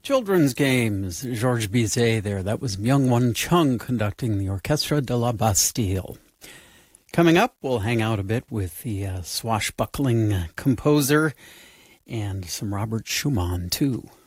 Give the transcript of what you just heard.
Children's games, Georges Bizet there. That was Myung-Whun Chung conducting the Orchestre de la Bastille. Coming up, we'll hang out a bit with the swashbuckling composer and some Robert Schumann, too.